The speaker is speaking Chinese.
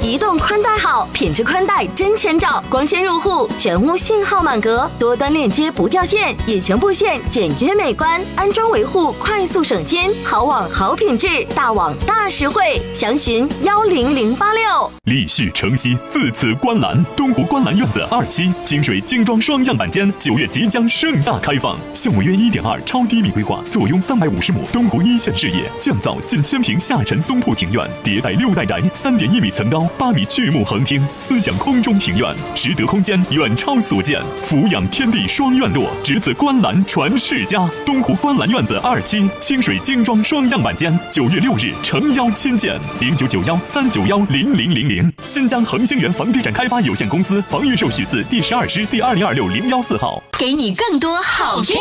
移动宽带好，品质宽带真千兆，光纤入户，全屋信号满格，多端链接不掉线，隐形布线简约美观，安装维护快速省心，好网好品质，大网大实惠，详询10086。 立旭城西自此观澜，东湖观澜院子2期清水精装双样板间9月即将盛大开放，项目约1.2超低密规划，坐拥350亩东湖一线视野，降噪近1000平下沉松铺庭院，迭代6代宅，3.1米层高，8米巨木横厅，思想空中庭院，实得空间远超所见，俯仰天地双院落，值此观澜传世家。东湖观澜院子2期清水精装双样板间，9月6日诚邀亲见，0991391000。新疆恒星源房地产开发有限公司房预售许字第12师第2026014号。 给你更多好运。